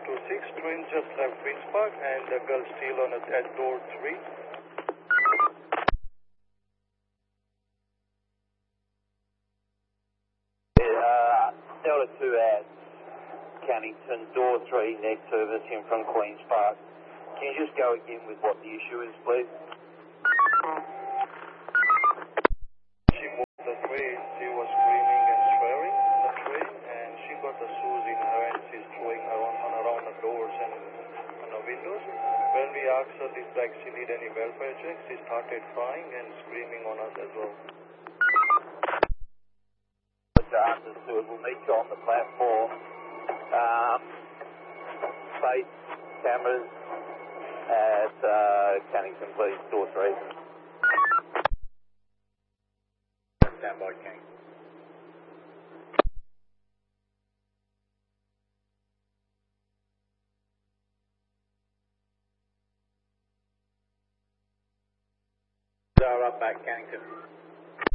526, twin just left Queen's Park and the girl still on at door 3. Delta 2 at Cannington, door 3, next service in from Queen's Park. Can you just go again with what the issue is, please? She moved the train, she was screaming and swearing in the train, and she got the shoes in her hand, she's throwing around the doors and on the windows. When we asked her if she need any welfare check, she started crying and screaming on us as well. Understood. We'll meet you on the platform. Face cameras at Cannington, please. Door 3. Stand by, Cannington. Up back, Cannington.